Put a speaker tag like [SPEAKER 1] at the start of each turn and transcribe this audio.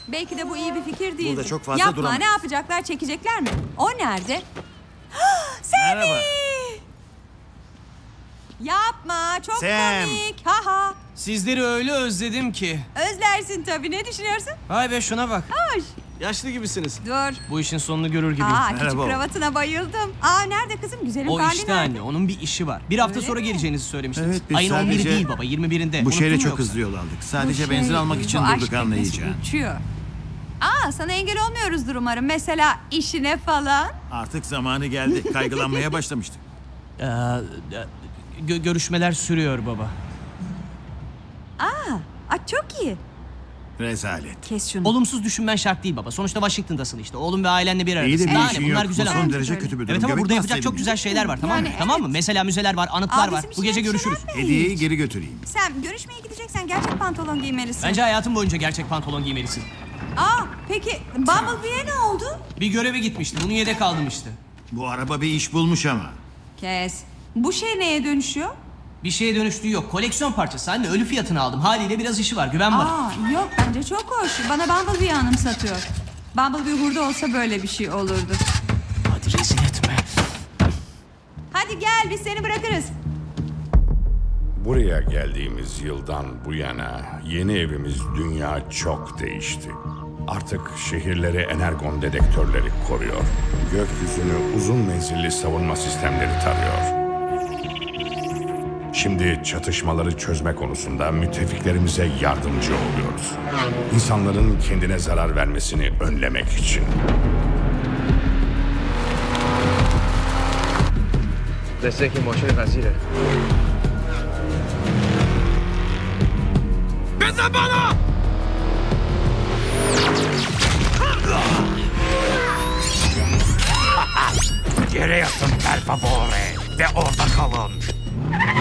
[SPEAKER 1] Belki de bu iyi bir fikir değildi.
[SPEAKER 2] Burada çok fazla
[SPEAKER 1] Yapma,
[SPEAKER 2] duramayız.
[SPEAKER 1] ne yapacaklar? Çekecekler mi? O nerede?
[SPEAKER 2] Merhaba.
[SPEAKER 1] Yapma, çok
[SPEAKER 2] Sam.
[SPEAKER 1] komik. Ha ha.
[SPEAKER 3] Sizleri öyle özledim ki.
[SPEAKER 1] Özlersin tabii. Ne düşünüyorsun?
[SPEAKER 3] Hay be şuna bak.
[SPEAKER 1] Hoş.
[SPEAKER 2] Yaşlı gibisiniz.
[SPEAKER 1] Dur.
[SPEAKER 3] Bu işin sonunu görür gibi.
[SPEAKER 1] Küçük
[SPEAKER 2] Merhaba.
[SPEAKER 1] kravatına bayıldım. Nerede kızım? Güzelim
[SPEAKER 3] O
[SPEAKER 1] Carly
[SPEAKER 3] işte
[SPEAKER 1] nerede?
[SPEAKER 3] anne. Onun bir işi var. Bir hafta
[SPEAKER 1] Öyle
[SPEAKER 3] sonra
[SPEAKER 1] mi?
[SPEAKER 3] geleceğinizi söylemiştiniz.
[SPEAKER 2] Evet, biz
[SPEAKER 3] Ayın
[SPEAKER 2] sadece
[SPEAKER 3] 11'i değil baba. 21'inde.
[SPEAKER 2] Bu
[SPEAKER 3] Unuttun
[SPEAKER 2] şeyle
[SPEAKER 3] mu
[SPEAKER 2] çok
[SPEAKER 3] yoksa?
[SPEAKER 2] hızlı yol aldık. Sadece
[SPEAKER 1] Bu
[SPEAKER 2] benzin
[SPEAKER 1] şey,
[SPEAKER 2] almak için
[SPEAKER 1] bu aşk
[SPEAKER 2] durduk
[SPEAKER 1] teknesi
[SPEAKER 2] anlayacağın.
[SPEAKER 1] uçuyor. Sana engel olmuyoruzdur umarım. Mesela işine falan.
[SPEAKER 2] Artık zamanı geldi. Kaygılanmaya başlamıştık.
[SPEAKER 3] Görüşmeler sürüyor baba.
[SPEAKER 1] Çok iyi.
[SPEAKER 2] Rezalet.
[SPEAKER 1] Kes şunu.
[SPEAKER 3] Olumsuz düşünmen şart değil baba. Sonuçta Washington'dasın işte. Oğlum ve ailenle bir
[SPEAKER 2] İyi de
[SPEAKER 3] aradasın.
[SPEAKER 2] bir
[SPEAKER 3] Daha
[SPEAKER 2] işin
[SPEAKER 3] ne? Bunlar
[SPEAKER 2] yok.
[SPEAKER 3] güzel
[SPEAKER 2] Bu
[SPEAKER 3] ama.
[SPEAKER 2] son
[SPEAKER 1] ama.
[SPEAKER 2] derece kötü bir durum.
[SPEAKER 3] Evet ama
[SPEAKER 2] Göbek
[SPEAKER 3] burada yapacak
[SPEAKER 2] bassaydı
[SPEAKER 3] çok
[SPEAKER 2] bizi.
[SPEAKER 3] güzel şeyler var tamam mı?
[SPEAKER 1] Yani
[SPEAKER 3] Tamam mı? Mesela müzeler var, anıtlar var.
[SPEAKER 1] bizim
[SPEAKER 3] Bu gece
[SPEAKER 1] işine
[SPEAKER 3] görüşürüz.
[SPEAKER 1] şeyler mi?
[SPEAKER 2] Hediyeyi geri götüreyim.
[SPEAKER 1] Sen görüşmeye gideceksen gerçek pantolon giymelisin.
[SPEAKER 3] Bence hayatın boyunca gerçek pantolon giymelisin.
[SPEAKER 1] Peki Bumblebee'ye ne oldu?
[SPEAKER 3] Bir göreve gitmişti. Bunu yedek aldım işte.
[SPEAKER 2] Bu araba bir iş bulmuş ama.
[SPEAKER 1] Kes. Bu şey neye dönüşüyor?
[SPEAKER 3] Bir şeye dönüştüğü yok. Koleksiyon parçası. Anne ölü fiyatını aldım. Haliyle biraz işi var. Güven bana.
[SPEAKER 1] Yok bence çok hoş. Bana Bumblebee'yi anımsatıyor. Bumblebee hurda olsa böyle bir şey olurdu.
[SPEAKER 3] Hadi rezil etme.
[SPEAKER 1] Hadi gel biz seni bırakırız.
[SPEAKER 4] Buraya geldiğimiz yıldan bu yana yeni evimiz dünya çok değişti. Artık şehirleri energon dedektörleri koruyor. Gökyüzünü uzun menzilli savunma sistemleri tarıyor. Şimdi çatışmaları çözme konusunda müttefiklerimize yardımcı oluyoruz. İnsanların kendine zarar vermesini önlemek için.
[SPEAKER 5] Destek ماشین قضیره
[SPEAKER 6] Yere yatın per favore ve orada kalın.